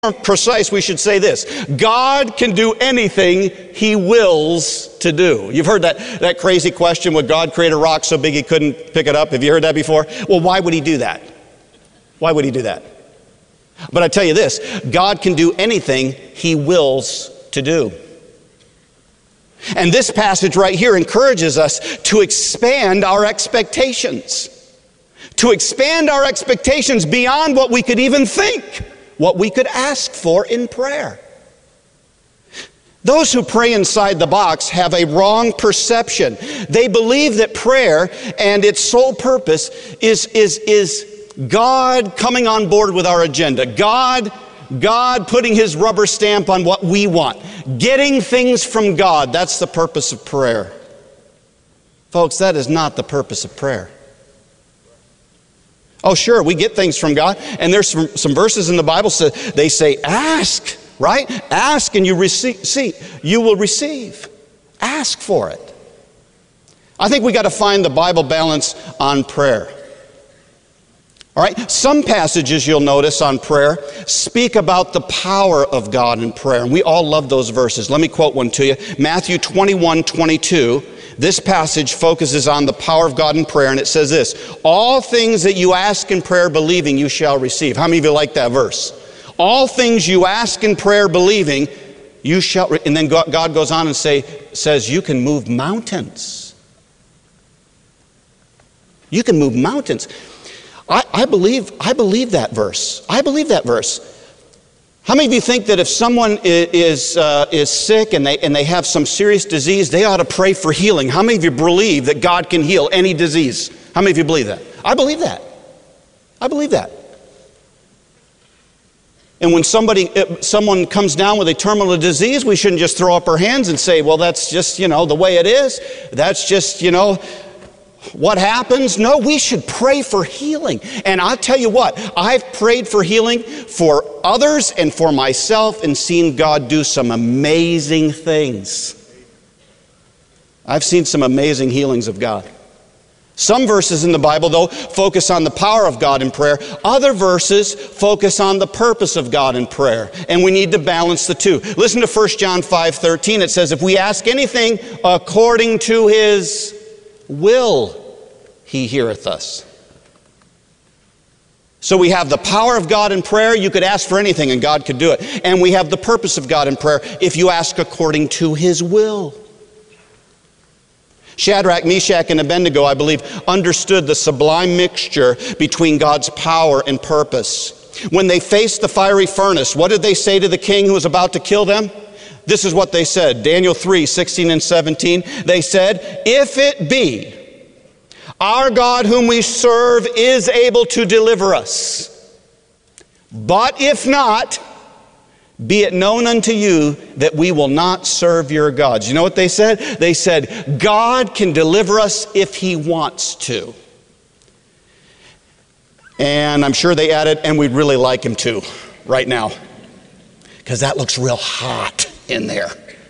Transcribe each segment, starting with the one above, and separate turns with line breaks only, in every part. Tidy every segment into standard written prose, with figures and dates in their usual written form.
precise, we should say this: God can do anything He wills to do. You've heard that crazy question, would God create a rock so big He couldn't pick it up? Have you heard that before? Well, why would He do that? Why would He do that? But I tell you this, God can do anything He wills to do. And this passage right here encourages us to expand our expectations. To expand our expectations beyond what we could even think, what we could ask for in prayer. Those who pray inside the box have a wrong perception. They believe that prayer and its sole purpose is God coming on board with our agenda. God putting His rubber stamp on what we want. Getting things from God. That's the purpose of prayer. Folks, that is not the purpose of prayer. Oh, sure, we get things from God. And there's some verses in the Bible they say, ask, right? Ask and you will receive. Ask for it. I think we got to find the Bible balance on prayer. All right, some passages you'll notice on prayer speak about the power of God in prayer. And we all love those verses. Let me quote one to you. Matthew 21:22. This passage focuses on the power of God in prayer, and it says this: all things that you ask in prayer believing, you shall receive. How many of you like that verse? All things you ask in prayer believing, you shall. And then God goes on and says you can move mountains. You can move mountains. I believe that verse. I believe that verse. How many of you think that if someone is sick and they have some serious disease, they ought to pray for healing? How many of you believe that God can heal any disease? How many of you believe that? I believe that. I believe that. And when someone comes down with a terminal disease, we shouldn't just throw up our hands and say, well, that's just, the way it is. That's just, what happens? No, we should pray for healing. And I'll tell you what, I've prayed for healing for others and for myself and seen God do some amazing things. I've seen some amazing healings of God. Some verses in the Bible, though, focus on the power of God in prayer. Other verses focus on the purpose of God in prayer. And we need to balance the two. Listen to 1 John 5:13. It says, if we ask anything according to His will, He heareth us. So we have the power of God in prayer. You could ask for anything and God could do it. And we have the purpose of God in prayer if you ask according to His will. Shadrach, Meshach, and Abednego, I believe, understood the sublime mixture between God's power and purpose. When they faced the fiery furnace, what did they say to the king who was about to kill them? This is what they said. Daniel 3:16 and 17. They said, if it be our God whom we serve is able to deliver us. But if not, be it known unto you that we will not serve your gods. You know what they said? They said, God can deliver us if He wants to. And I'm sure they added, and we'd really like Him to right now. Because that looks real hot in there.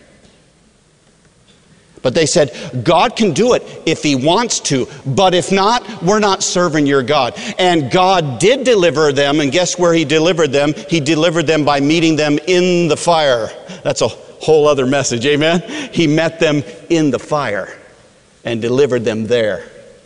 But they said, God can do it if He wants to, but if not, we're not serving your God. And God did deliver them, and guess where He delivered them? He delivered them by meeting them in the fire. That's a whole other message, amen? He met them in the fire and delivered them there.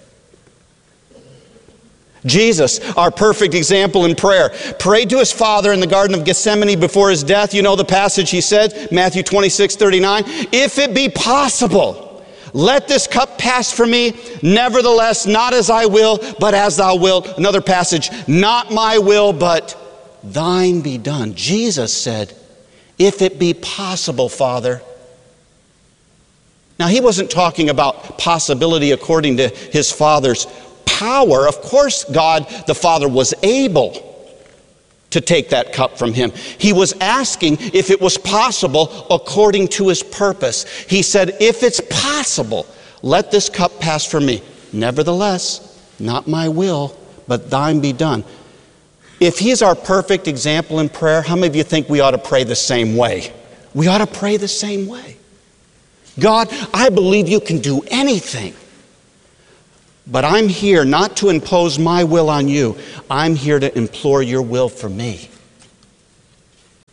Jesus, our perfect example in prayer, prayed to His Father in the Garden of Gethsemane before His death. You know the passage He said, Matthew 26:39. If it be possible, let this cup pass from me. Nevertheless, not as I will, but as Thou wilt. Another passage, not my will, but Thine be done. Jesus said, if it be possible, Father. Now, He wasn't talking about possibility according to His Father's power. Of course, God the Father was able to take that cup from Him. He was asking if it was possible according to His purpose. He said, if it's possible, let this cup pass from me. Nevertheless, not my will, but Thine be done. If He's our perfect example in prayer, how many of you think we ought to pray the same way? We ought to pray the same way. God, I believe You can do anything. But I'm here not to impose my will on You. I'm here to implore Your will for me.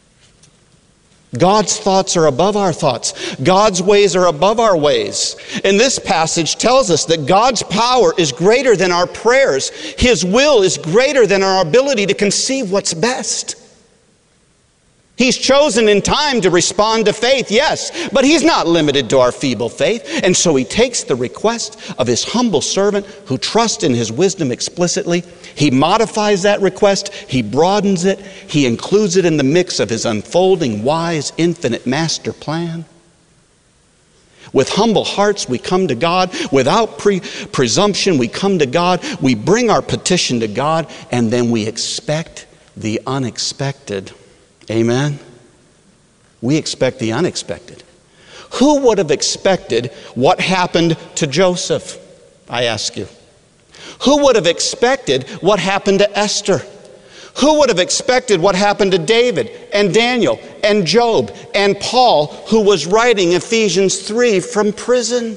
God's thoughts are above our thoughts. God's ways are above our ways. And this passage tells us that God's power is greater than our prayers. His will is greater than our ability to conceive what's best. He's chosen in time to respond to faith, yes, but He's not limited to our feeble faith. And so He takes the request of His humble servant who trusts in His wisdom explicitly. He modifies that request. He broadens it. He includes it in the mix of His unfolding, wise, infinite master plan. With humble hearts, we come to God. Without presumption, we come to God. We bring our petition to God, and then we expect the unexpected. Amen? We expect the unexpected. Who would have expected what happened to Joseph, I ask you? Who would have expected what happened to Esther? Who would have expected what happened to David and Daniel and Job and Paul, who was writing Ephesians 3 from prison?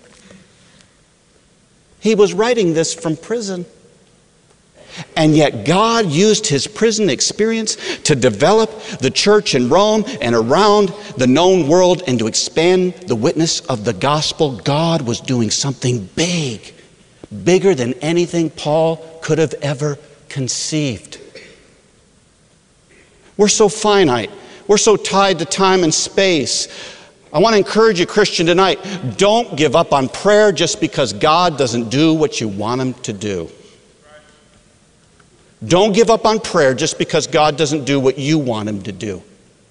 He was writing this from prison. And yet God used his prison experience to develop the church in Rome and around the known world and to expand the witness of the gospel. God was doing something big, bigger than anything Paul could have ever conceived. We're so finite. We're so tied to time and space. I want to encourage you, Christian, tonight, don't give up on prayer just because God doesn't do what you want him to do. Don't give up on prayer just because God doesn't do what you want him to do.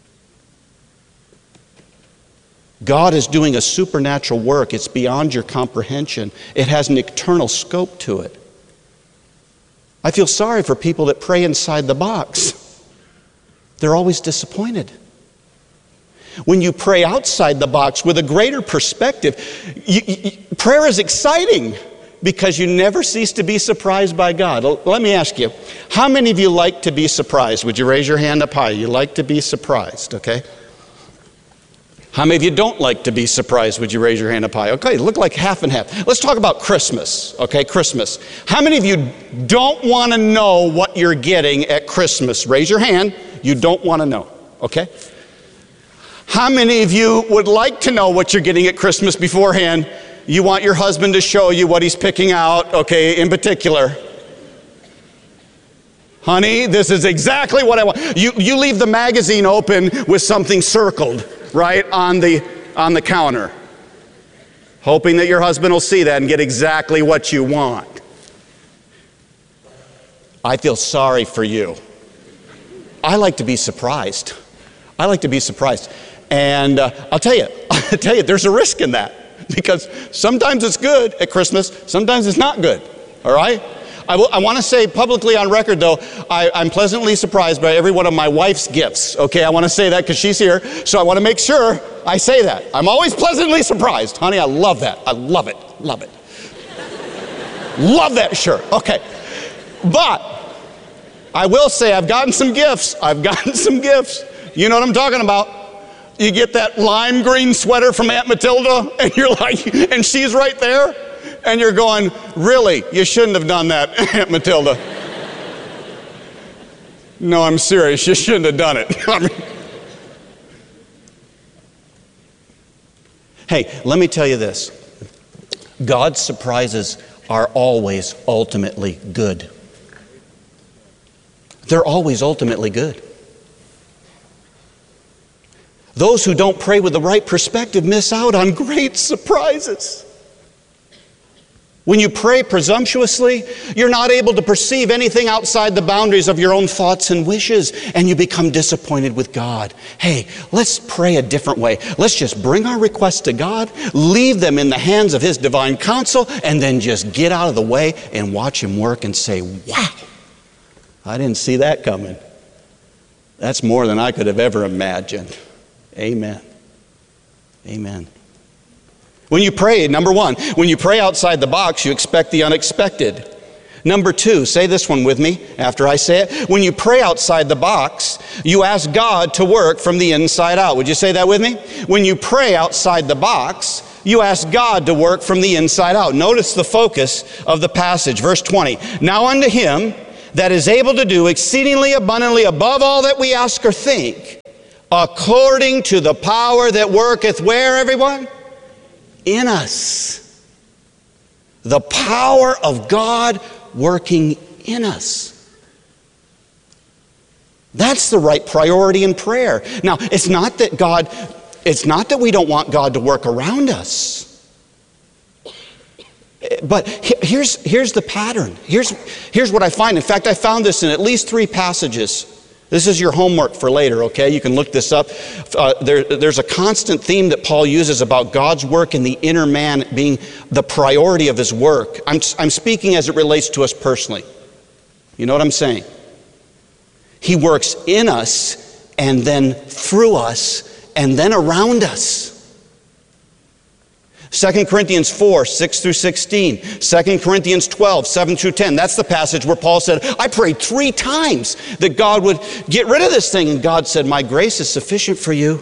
God is doing a supernatural work. It's beyond your comprehension. It has an eternal scope to it. I feel sorry for people that pray inside the box. They're always disappointed. When you pray outside the box with a greater perspective, prayer is exciting because you never cease to be surprised by God. Let me ask you, how many of you like to be surprised? Would you raise your hand up high? You like to be surprised, okay? How many of you don't like to be surprised? Would you raise your hand up high? Okay, look like half and half. Let's talk about Christmas, okay? Christmas. How many of you don't want to know what you're getting at Christmas? Raise your hand. You don't want to know, okay? How many of you would like to know what you're getting at Christmas beforehand? You want your husband to show you what he's picking out, okay, in particular. Honey, this is exactly what I want. You leave the magazine open with something circled, right, on the counter, hoping that your husband will see that and get exactly what you want. I feel sorry for you. I like to be surprised. I like to be surprised. And I'll tell you, there's a risk in that. Because sometimes it's good at Christmas, sometimes it's not good, all right? I want to say publicly on record, though, I'm pleasantly surprised by every one of my wife's gifts, okay? I want to say that because she's here, so I want to make sure I say that. I'm always pleasantly surprised. Honey, I love that. I love it. Love it. Love that shirt. Okay. But I will say I've gotten some gifts. You know what I'm talking about. You get that lime green sweater from Aunt Matilda, and you're like, and she's right there, and you're going, really, you shouldn't have done that, Aunt Matilda. No, I'm serious, you shouldn't have done it. Hey, let me tell you this. God's surprises are always ultimately good. They're always ultimately good. Those who don't pray with the right perspective miss out on great surprises. When you pray presumptuously, you're not able to perceive anything outside the boundaries of your own thoughts and wishes, and you become disappointed with God. Hey, let's pray a different way. Let's just bring our requests to God, leave them in the hands of His divine counsel, and then just get out of the way and watch Him work and say, wow, I didn't see that coming. That's more than I could have ever imagined. Amen. Amen. When you pray, number one, when you pray outside the box, you expect the unexpected. Number two, say this one with me after I say it. When you pray outside the box, you ask God to work from the inside out. Would you say that with me? When you pray outside the box, you ask God to work from the inside out. Notice the focus of the passage, verse 20. Now unto Him that is able to do exceedingly abundantly above all that we ask or think, According to the power that worketh where, everyone? In us. The power of God working in us. That's the right priority in prayer. Now, it's not that we don't want God to work around us. But here's the pattern. Here's what I find. In fact, I found this in at least 3 passages. This is your homework for later, okay? You can look this up. There's a constant theme that Paul uses about God's work in the inner man being the priority of his work. I'm speaking as it relates to us personally. You know what I'm saying? He works in us and then through us and then around us. 2 Corinthians 4, 6 through 16. 2 Corinthians 12, 7 through 10. That's the passage where Paul said, I prayed 3 times that God would get rid of this thing. And God said, my grace is sufficient for you.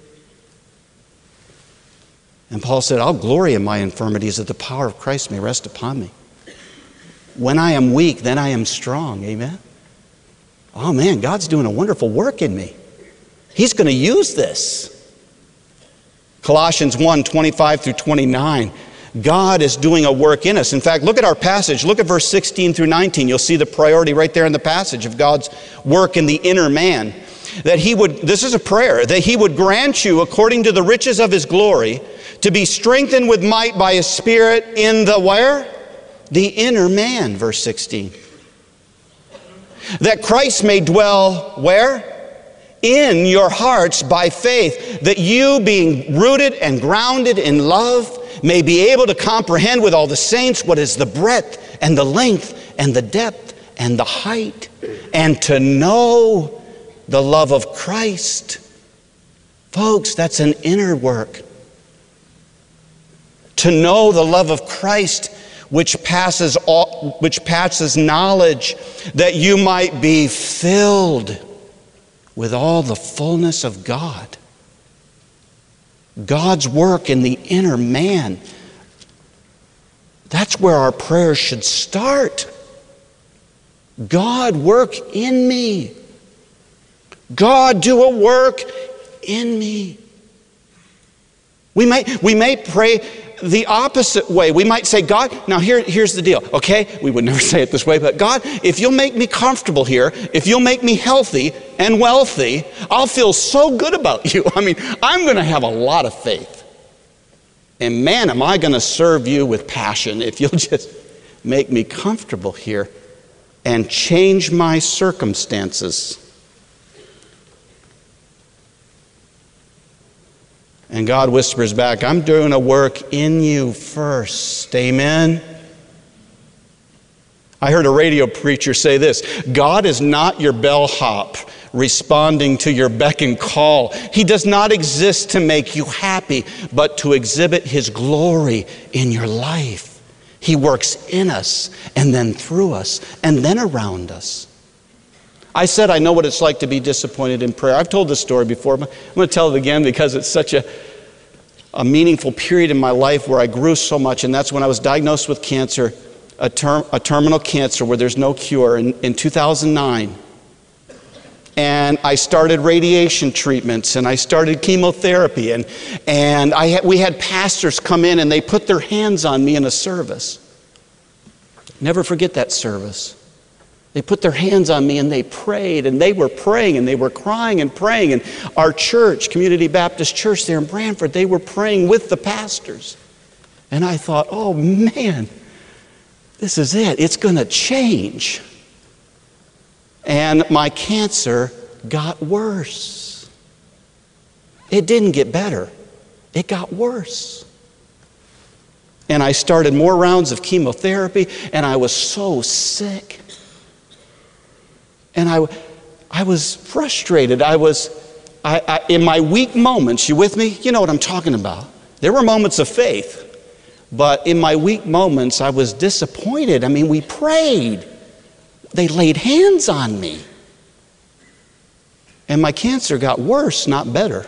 And Paul said, I'll glory in my infirmities that the power of Christ may rest upon me. When I am weak, then I am strong. Amen? Oh man, God's doing a wonderful work in me. He's going to use this. Colossians 1, 25 through 29. God is doing a work in us. In fact, look at our passage. Look at verse 16 through 19. You'll see the priority right there in the passage of God's work in the inner man. That He would, this is a prayer, that He would grant you, according to the riches of His glory, to be strengthened with might by His Spirit in the where? The inner man, verse 16. That Christ may dwell where? In your hearts by faith, that you, being rooted and grounded in love, may be able to comprehend with all the saints what is the breadth and the length and the depth and the height, and to know the love of Christ. Folks, that's an inner work. To know the love of Christ, which passes knowledge, that you might be filled with all the fullness of God. God's work in the inner man. That's where our prayers should start. God, work in me. God, do a work in me. We may pray the opposite way. We might say, God, now here's the deal, okay? We would never say it this way, but God, if you'll make me comfortable here, if you'll make me healthy and wealthy, I'll feel so good about you. I mean, I'm going to have a lot of faith. And man, am I going to serve you with passion if you'll just make me comfortable here and change my circumstances. And God whispers back, I'm doing a work in you first. Amen? I heard a radio preacher say this, God is not your bellhop responding to your beck and call. He does not exist to make you happy, but to exhibit His glory in your life. He works in us, and then through us, and then around us. I said I know what it's like to be disappointed in prayer. I've told this story before, but I'm going to tell it again because it's such a meaningful period in my life where I grew so much, and that's when I was diagnosed with cancer, a terminal cancer where there's no cure in 2009. And I started radiation treatments, and I started chemotherapy, and we had pastors come in and they put their hands on me in a service. Never forget that service. They put their hands on me and they prayed, and they were praying and they were crying and praying. And our church, Community Baptist Church there in Brantford, they were praying with the pastors. And I thought, oh man, this is it. It's going to change. And my cancer got worse. It didn't get better. It got worse. And I started more rounds of chemotherapy, and I was so sick. And I was frustrated. In my weak moments, you with me? You know what I'm talking about. There were moments of faith. But in my weak moments, I was disappointed. I mean, we prayed. They laid hands on me. And my cancer got worse, not better.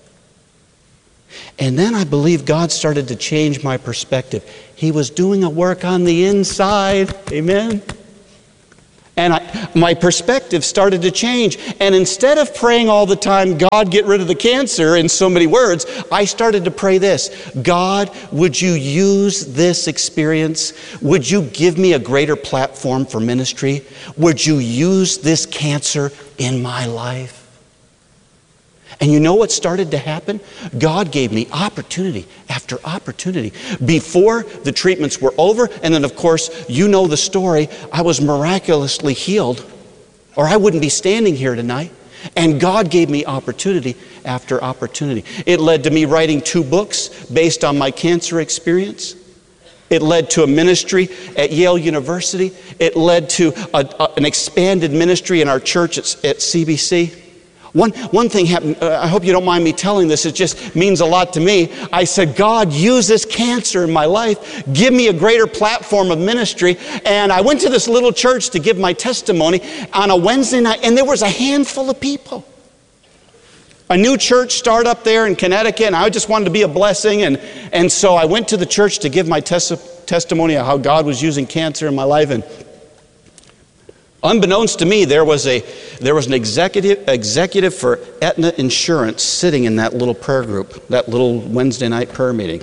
And then I believe God started to change my perspective. He was doing a work on the inside. Amen? And my perspective started to change. And instead of praying all the time, God, get rid of the cancer, in so many words, I started to pray this: God, would you use this experience? Would you give me a greater platform for ministry? Would you use this cancer in my life? And you know what started to happen? God gave me opportunity after opportunity. Before the treatments were over, and then of course, you know the story, I was miraculously healed, or I wouldn't be standing here tonight. And God gave me opportunity after opportunity. It led to me writing 2 books based on my cancer experience. It led to a ministry at Yale University. It led to an expanded ministry in our church at CBC. One thing happened, I hope you don't mind me telling this, it just means a lot to me. I said, God, use this cancer in my life. Give me a greater platform of ministry. And I went to this little church to give my testimony on a Wednesday night, and there was a handful of people. A new church started up there in Connecticut, and I just wanted to be a blessing. And so I went to the church to give my testimony of how God was using cancer in my life. And unbeknownst to me, there was an executive for Aetna Insurance sitting in that little prayer group, that little Wednesday night prayer meeting.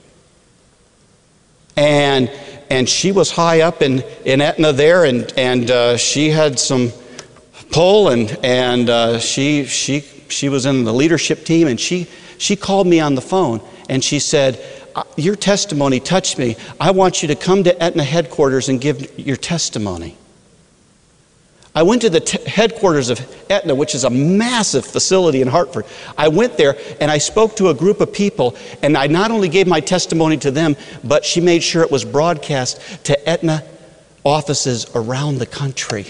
And she was high up in Aetna there, and she had some pull, and she was in the leadership team, and she called me on the phone, and she said, your testimony touched me. I want you to come to Aetna headquarters and give your testimony. I went to the headquarters of Aetna, which is a massive facility in Hartford. I went there and I spoke to a group of people, and I not only gave my testimony to them, but she made sure it was broadcast to Aetna offices around the country.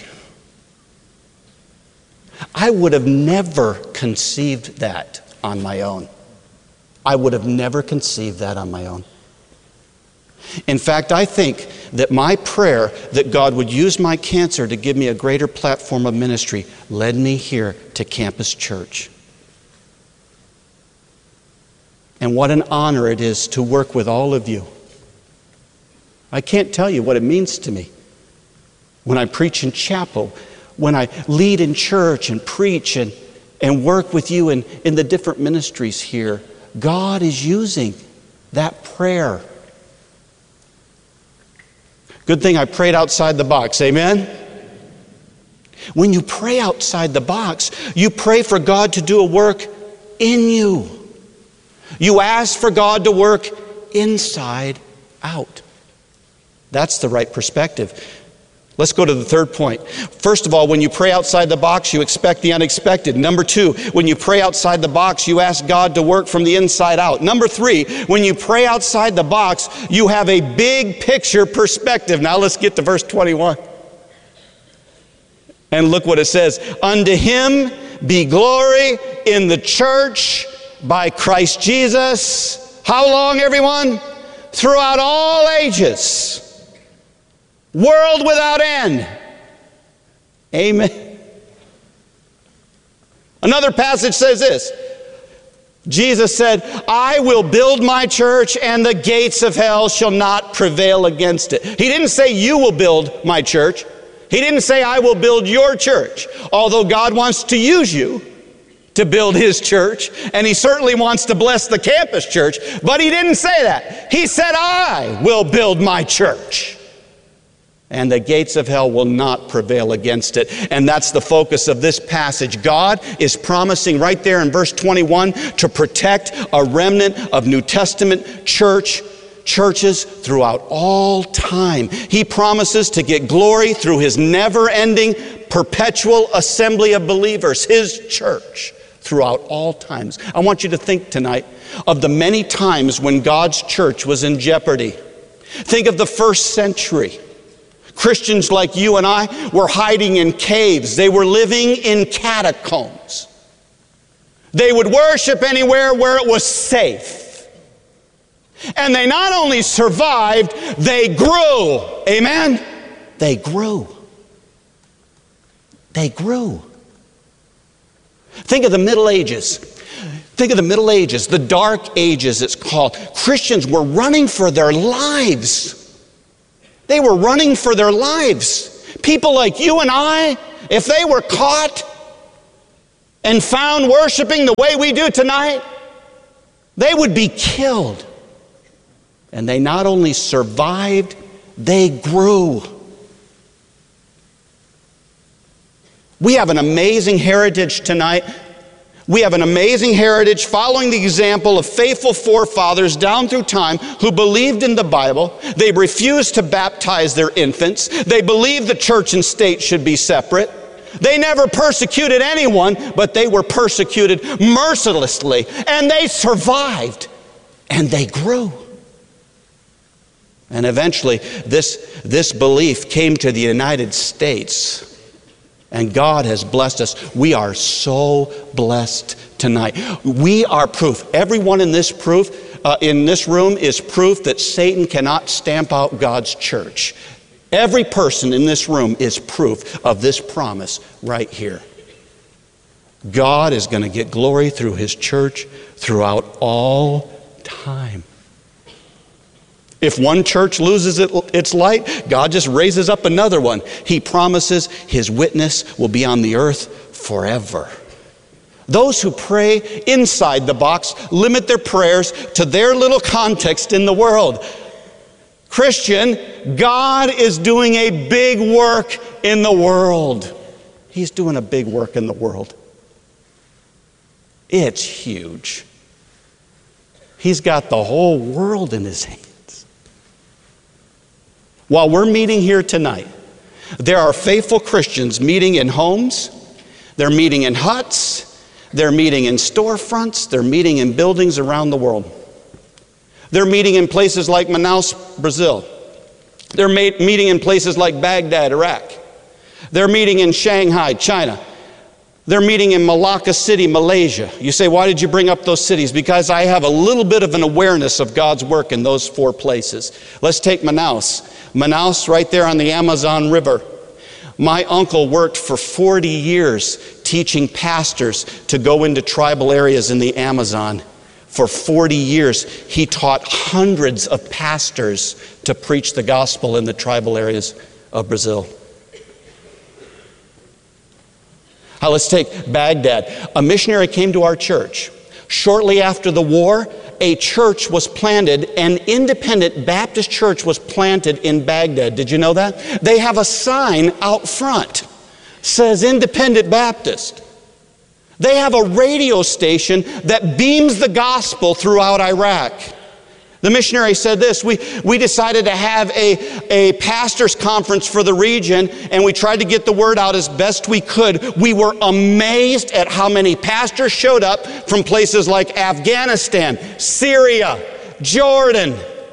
I would have never conceived that on my own. I would have never conceived that on my own. In fact, I think that my prayer that God would use my cancer to give me a greater platform of ministry led me here to Campus Church. And what an honor it is to work with all of you. I can't tell you what it means to me when I preach in chapel, when I lead in church and preach and work with you in the different ministries here. God is using that prayer. Good thing I prayed outside the box, amen? When you pray outside the box, you pray for God to do a work in you. You ask for God to work inside out. That's the right perspective. Let's go to the third point. First of all, when you pray outside the box, you expect the unexpected. Number 2, when you pray outside the box, you ask God to work from the inside out. Number 3, when you pray outside the box, you have a big picture perspective. Now let's get to verse 21. And look what it says. Unto him be glory in the church by Christ Jesus. How long, everyone? Throughout all ages. World without end. Amen. Another passage says this. Jesus said, I will build my church and the gates of hell shall not prevail against it. He didn't say you will build my church. He didn't say I will build your church. Although God wants to use you to build his church, and he certainly wants to bless the Campus Church, but he didn't say that. He said, I will build my church. And the gates of hell will not prevail against it. And that's the focus of this passage. God is promising right there in verse 21 to protect a remnant of New Testament churches throughout all time. He promises to get glory through his never-ending, perpetual assembly of believers, his church, throughout all times. I want you to think tonight of the many times when God's church was in jeopardy. Think of the first century. Christians like you and I were hiding in caves. They were living in catacombs. They would worship anywhere where it was safe. And they not only survived, they grew. Amen? They grew. They grew. Think of the Middle Ages. Think of the Middle Ages, the Dark Ages it's called. Christians were running for their lives. They were running for their lives. People like you and I, if they were caught and found worshiping the way we do tonight, they would be killed. And they not only survived, they grew. We have an amazing heritage tonight. We have an amazing heritage following the example of faithful forefathers down through time who believed in the Bible. They refused to baptize their infants. They believed the church and state should be separate. They never persecuted anyone, but they were persecuted mercilessly. And they survived. And they grew. And eventually, this belief came to the United States. And God has blessed us. We are so blessed tonight. We are proof. Everyone in this room is proof that Satan cannot stamp out God's church. Every person in this room is proof of this promise right here. God is going to get glory through His church throughout all time. If one church loses its light, God just raises up another one. He promises His witness will be on the earth forever. Those who pray inside the box limit their prayers to their little context in the world. Christian, God is doing a big work in the world. He's doing a big work in the world. It's huge. He's got the whole world in His hands. While we're meeting here tonight, there are faithful Christians meeting in homes, they're meeting in huts, they're meeting in storefronts, they're meeting in buildings around the world. They're meeting in places like Manaus, Brazil. They're meeting in places like Baghdad, Iraq. They're meeting in Shanghai, China. They're meeting in Malacca City, Malaysia. You say, why did you bring up those cities? Because I have a little bit of an awareness of God's work in those 4 places. Let's take Manaus. Manaus, right there on the Amazon River. My uncle worked for 40 years teaching pastors to go into tribal areas in the Amazon. For 40 years, he taught hundreds of pastors to preach the gospel in the tribal areas of Brazil. Now let's take Baghdad. A missionary came to our church. Shortly after the war, a church was planted, an independent Baptist church was planted in Baghdad. Did you know that? They have a sign out front, says Independent Baptist. They have a radio station that beams the gospel throughout Iraq. The missionary said this, we decided to have a pastor's conference for the region, and we tried to get the word out as best we could. We were amazed at how many pastors showed up from places like Afghanistan, Syria, Jordan.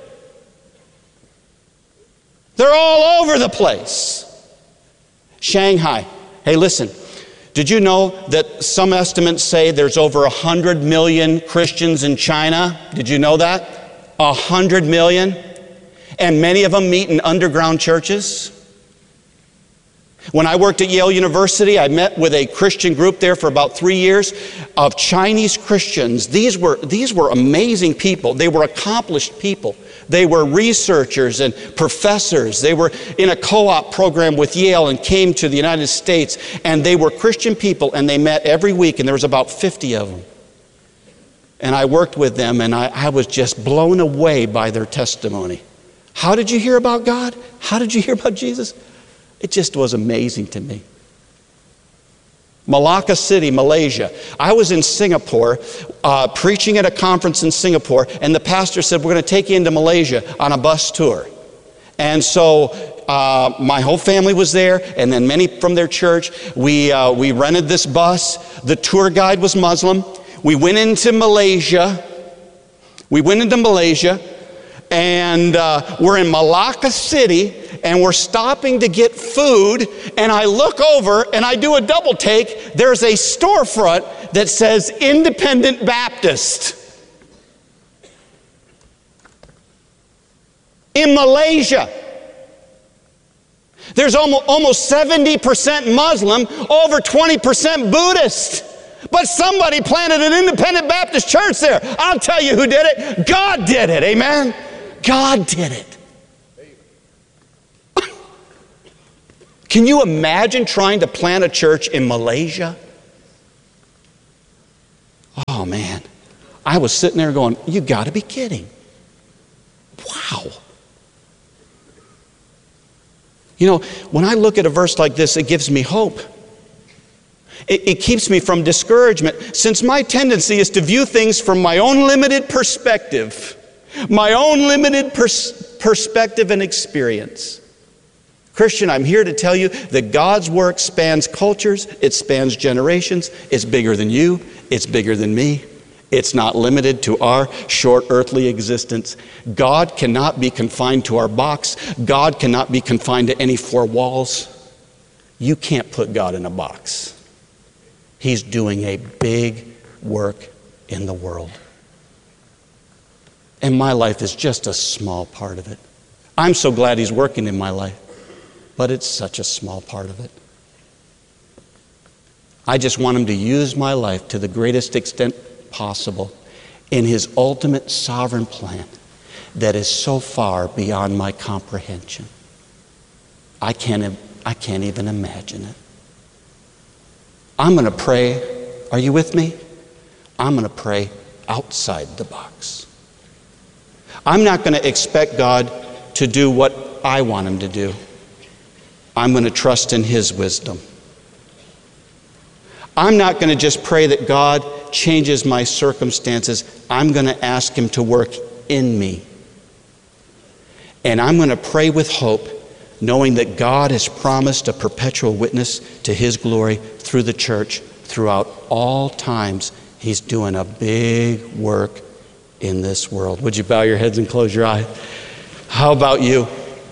They're all over the place. Shanghai. Hey, listen. Did you know that some estimates say there's over 100 million Christians in China? Did you know that? 100 million, and many of them meet in underground churches. When I worked at Yale University, I met with a Christian group there for about 3 years of Chinese Christians. These were amazing people. They were accomplished people. They were researchers and professors. They were in a co-op program with Yale and came to the United States, and they were Christian people, and they met every week, and there was about 50 of them. And I worked with them, and I was just blown away by their testimony. How did you hear about God? How did you hear about Jesus? It just was amazing to me. Malacca City, Malaysia. I was in Singapore preaching at a conference in Singapore, and the pastor said, we're going to take you into Malaysia on a bus tour. And so my whole family was there, and then many from their church. We rented this bus. The tour guide was Muslim. We went into Malaysia. And we're in Malacca City, and we're stopping to get food, and I look over, and I do a double take. There's a storefront that says Independent Baptist. In Malaysia. There's almost 70% Muslim, over 20% Buddhist. But somebody planted an Independent Baptist church there. I'll tell you who did it. God did it. Amen? God did it. Can you imagine trying to plant a church in Malaysia? Oh man, I was sitting there going, you got to be kidding. Wow. You know, when I look at a verse like this, it gives me hope. It keeps me from discouragement, since my tendency is to view things from my own limited perspective, perspective and experience. Christian, I'm here to tell you that God's work spans cultures, it spans generations, it's bigger than you, it's bigger than me. It's not limited to our short earthly existence. God cannot be confined to our box. God cannot be confined to any four walls. You can't put God in a box. He's doing a big work in the world. And my life is just a small part of it. I'm so glad He's working in my life, but it's such a small part of it. I just want Him to use my life to the greatest extent possible in His ultimate sovereign plan that is so far beyond my comprehension. I can't even imagine it. I'm going to pray. Are you with me? I'm going to pray outside the box. I'm not going to expect God to do what I want Him to do. I'm going to trust in His wisdom. I'm not going to just pray that God changes my circumstances. I'm going to ask Him to work in me. And I'm going to pray with hope, knowing that God has promised a perpetual witness to His glory through the church throughout all times. He's doing a big work in this world. Would you bow your heads and close your eyes? How about you?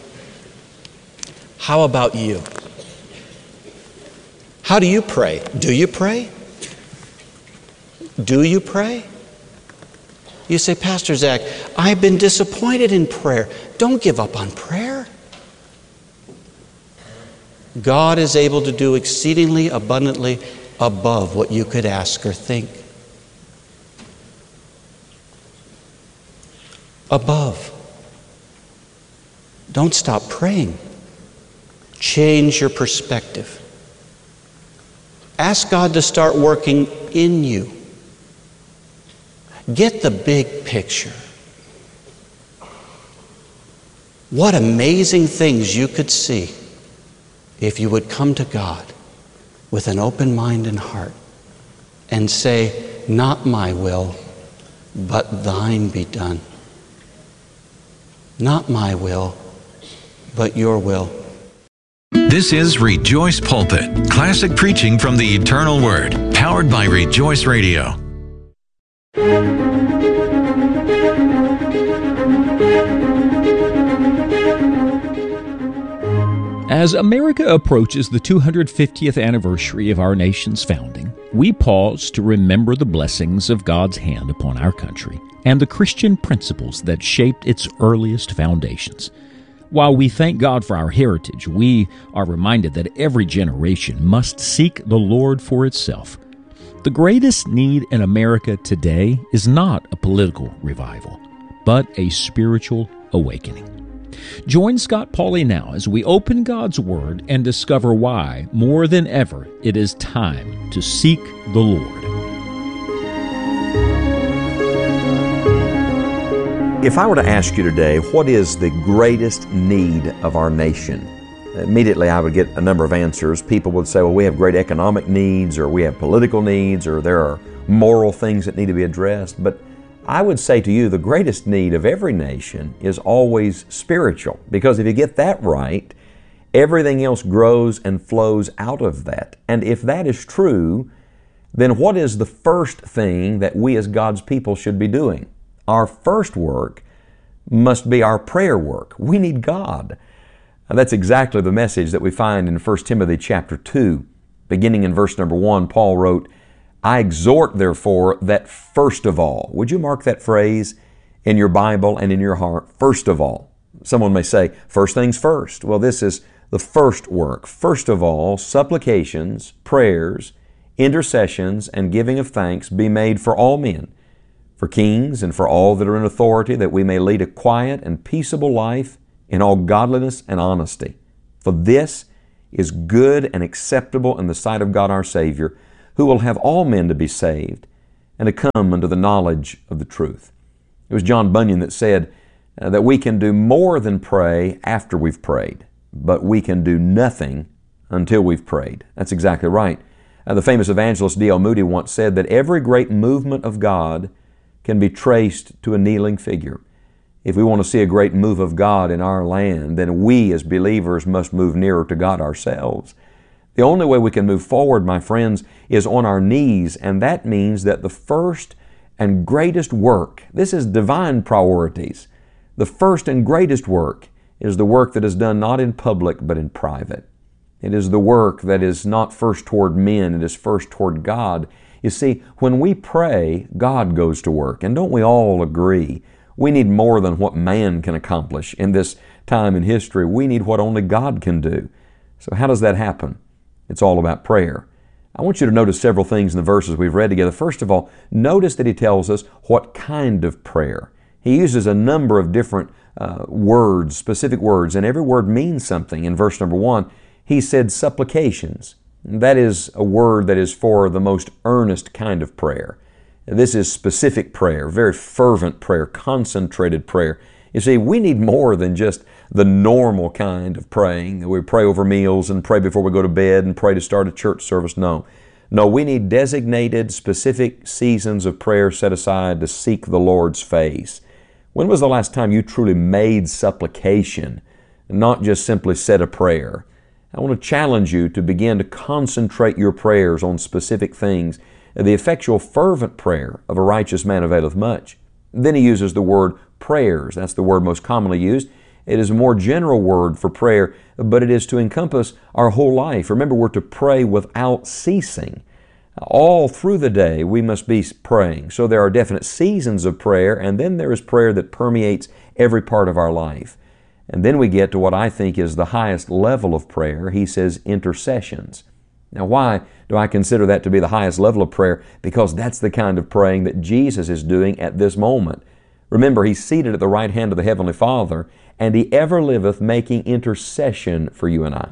How about you? How do you pray? Do you pray? Do you pray? You say, Pastor Zach, I've been disappointed in prayer. Don't give up on prayer. God is able to do exceedingly abundantly above what you could ask or think. Above. Don't stop praying. Change your perspective. Ask God to start working in you. Get the big picture. What amazing things you could see if you would come to God with an open mind and heart and say, not my will, but thine be done. Not my will, but your will.
This is Rejoice Pulpit, classic preaching from the eternal Word, powered by Rejoice Radio.
As America approaches the 250th anniversary of our nation's founding, we pause to remember the blessings of God's hand upon our country and the Christian principles that shaped its earliest foundations. While we thank God for our heritage, we are reminded that every generation must seek the Lord for itself. The greatest need in America today is not a political revival, but a spiritual awakening. Join Scott Pauley now as we open God's Word and discover why, more than ever, it is time to seek the Lord.
If I were to ask you today, what is the greatest need of our nation? Immediately I would get a number of answers. People would say, well, we have great economic needs, or we have political needs, or there are moral things that need to be addressed. But I would say to you, the greatest need of every nation is always spiritual. Because if you get that right, everything else grows and flows out of that. And if that is true, then what is the first thing that we as God's people should be doing? Our first work must be our prayer work. We need God. And that's exactly the message that we find in 1 Timothy chapter 2. Beginning in verse number 1, Paul wrote, I exhort, therefore, that first of all. Would you mark that phrase in your Bible and in your heart? First of all. Someone may say, first things first. Well, this is the first work. First of all, supplications, prayers, intercessions, and giving of thanks be made for all men, for kings and for all that are in authority, that we may lead a quiet and peaceable life in all godliness and honesty. For this is good and acceptable in the sight of God our Savior, who will have all men to be saved and to come unto the knowledge of the truth. It was John Bunyan that said that we can do more than pray after we've prayed, but we can do nothing until we've prayed. That's exactly right. The famous evangelist D.L. Moody once said that every great movement of God can be traced to a kneeling figure. If we want to see a great move of God in our land, then we as believers must move nearer to God ourselves. The only way we can move forward, my friends, is on our knees, and that means that the first and greatest work, this is divine priorities, the first and greatest work is the work that is done not in public but in private. It is the work that is not first toward men, it is first toward God. You see, when we pray, God goes to work. And don't we all agree? We need more than what man can accomplish in this time in history. We need what only God can do. So how does that happen? It's all about prayer. I want you to notice several things in the verses we've read together. First of all, notice that he tells us what kind of prayer. He uses a number of different words, specific words, and every word means something. In verse number 1, he said supplications. That is a word that is for the most earnest kind of prayer. This is specific prayer, very fervent prayer, concentrated prayer. You see, we need more than just the normal kind of praying. We pray over meals and pray before we go to bed and pray to start a church service. No, we need designated, specific seasons of prayer set aside to seek the Lord's face. When was the last time you truly made supplication, not just simply said a prayer? I want to challenge you to begin to concentrate your prayers on specific things. The effectual fervent prayer of a righteous man availeth much. Then he uses the word prayers. That's the word most commonly used. It is a more general word for prayer, but it is to encompass our whole life. Remember, we're to pray without ceasing. All through the day we must be praying. So there are definite seasons of prayer, and then there is prayer that permeates every part of our life. And then we get to what I think is the highest level of prayer. He says intercessions. Now, why do I consider that to be the highest level of prayer? Because that's the kind of praying that Jesus is doing at this moment. Remember, He's seated at the right hand of the Heavenly Father, and He ever liveth making intercession for you and I.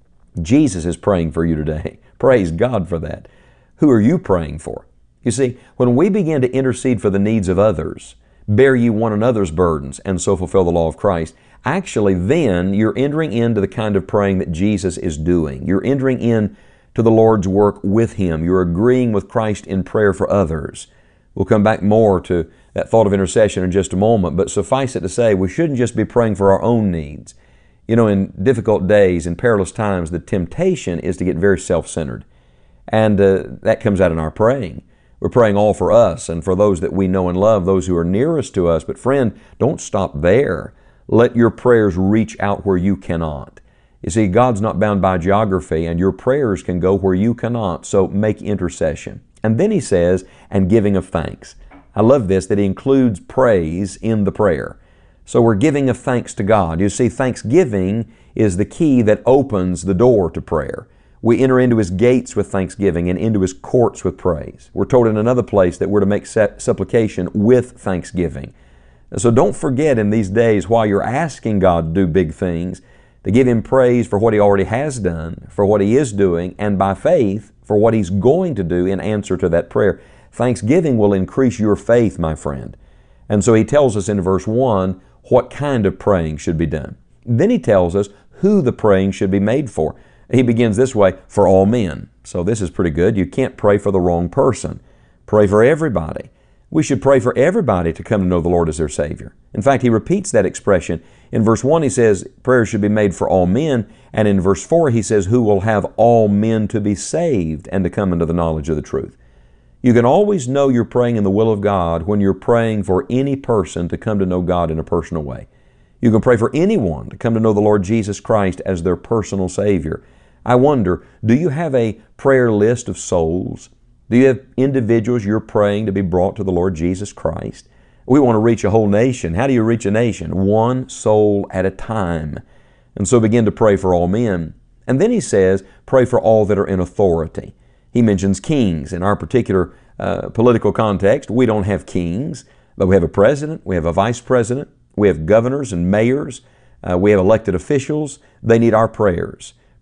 Jesus is praying for you today. Praise God for that. Who are you praying for? You see, when we begin to intercede for the needs of others, bear ye one another's burdens, and so fulfill the law of Christ, actually then you're entering into the kind of praying that Jesus is doing. You're entering in to the Lord's work with Him. You're agreeing with Christ in prayer for others. We'll come back more to that thought of intercession in just a moment, but suffice it to say, we shouldn't just be praying for our own needs. You know, in difficult days, in perilous times, the temptation is to get very self-centered. And that comes out in our praying. We're praying all for us and for those that we know and love, those who are nearest to us. But friend, don't stop there. Let your prayers reach out where you cannot. You see, God's not bound by geography, and your prayers can go where you cannot, so make intercession. And then he says, and giving of thanks. I love this, that he includes praise in the prayer. So we're giving of thanks to God. You see, thanksgiving is the key that opens the door to prayer. We enter into His gates with thanksgiving and into His courts with praise. We're told in another place that we're to make supplication with thanksgiving. So don't forget in these days, while you're asking God to do big things, to give Him praise for what He already has done, for what He is doing, and by faith for what He's going to do in answer to that prayer. Thanksgiving will increase your faith, my friend. And so he tells us in verse 1 what kind of praying should be done. Then he tells us who the praying should be made for. He begins this way, for all men. So this is pretty good. You can't pray for the wrong person. Pray for everybody. We should pray for everybody to come to know the Lord as their Savior. In fact, he repeats that expression. In verse 1 he says prayer should be made for all men, and in verse 4 he says who will have all men to be saved and to come into the knowledge of the truth. You can always know you're praying in the will of God when you're praying for any person to come to know God in a personal way. You can pray for anyone to come to know the Lord Jesus Christ as their personal Savior. I wonder, do you have a prayer list of souls? Do you have individuals you're praying to be brought to the Lord Jesus Christ? We want to reach a whole nation. How do you reach a nation? One soul at a time. And so begin to pray for all men. And then he says, pray for all that are in authority. He mentions kings. In our particular political context, we don't have kings, but we have a president, we have a vice president, we have governors and mayors, we have elected officials. They need our prayers.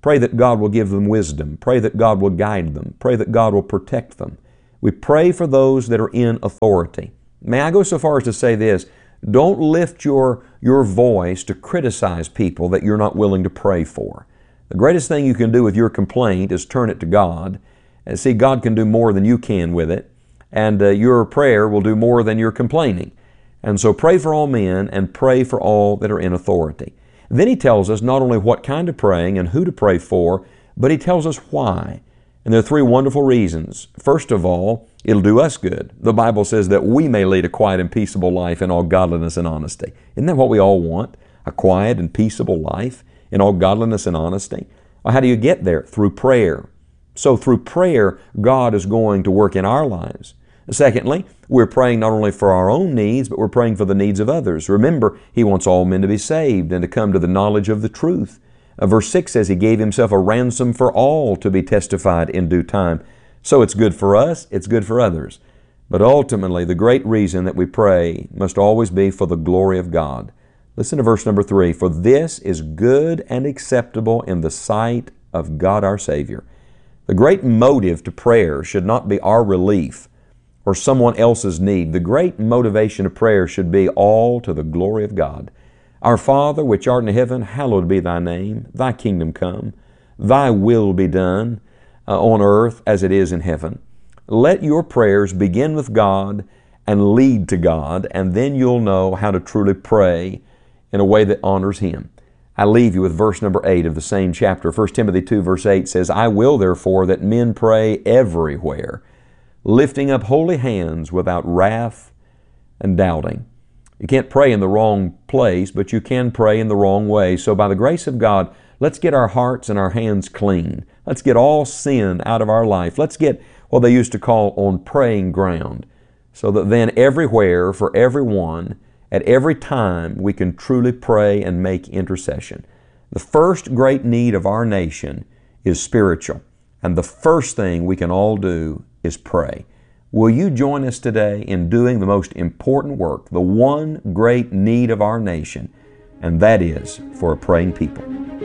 Pray that God will give them wisdom. Pray that God will guide them. Pray that God will protect them. We pray for those that are in authority. May I go so far as to say this? Don't lift your voice to criticize people that you're not willing to pray for. The greatest thing you can do with your complaint is turn it to God. And see, God can do more than you can with it. And your prayer will do more than your complaining. And so pray for all men and pray for all that are in authority. Then He tells us not only what kind of praying and who to pray for, but He tells us why. And there are three wonderful reasons. First of all, it'll do us good. The Bible says that we may lead a quiet and peaceable life in all godliness and honesty. Isn't that what we all want? A quiet and peaceable life in all godliness and honesty? Well, how do you get there? Through prayer. So through prayer, God is going to work in our lives. Secondly, we're praying not only for our own needs, but we're praying for the needs of others. Remember, He wants all men to be saved and to come to the knowledge of the truth. Verse 6 says He gave Himself a ransom for all to be testified in due time. So it's good for us, it's good for others. But ultimately, the great reason that we pray must always be for the glory of God. Listen to verse number 3. For this is good and acceptable in the sight of God our Savior. The great motive to prayer should not be our relief or someone else's need. The great motivation of prayer should be all to the glory of God. Our Father, which art in heaven, hallowed be Thy name. Thy kingdom come. Thy will be done on earth as it is in heaven. Let your prayers begin with God and lead to God, and then you'll know how to truly pray in a way that honors Him. I leave you with verse number 8 of the same chapter. 1 Timothy 2 verse 8 says, I will therefore that men pray everywhere, lifting up holy hands without wrath and doubting. You can't pray in the wrong place, but you can pray in the wrong way. So by the grace of God, let's get our hearts and our hands clean. Let's get all sin out of our life. Let's get what they used to call on praying ground, so that then everywhere, for everyone, at every time, we can truly pray and make intercession. The first great need of our nation is spiritual, and the first thing we can all do is pray. Will you join us today in doing the most important work, the one great need of our nation, and that is for a praying people?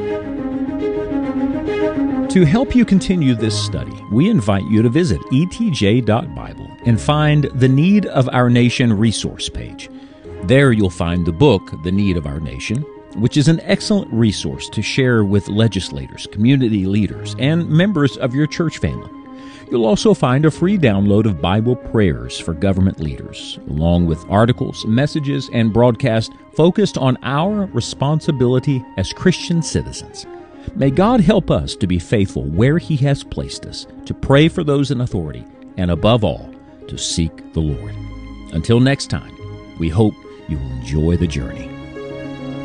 To help you continue this study, we invite you to visit etj.bible and find the Need of Our Nation resource page. There you'll find the book, The Need of Our Nation, which is an excellent resource to share with legislators, community leaders, and members of your church family. You'll also find a free download of Bible prayers for government leaders, along with articles, messages, and broadcasts focused on our responsibility as Christian citizens. May God help us to be faithful where He has placed us, to pray for those in authority, and above all, to seek the Lord. Until next time, we hope you will enjoy the journey.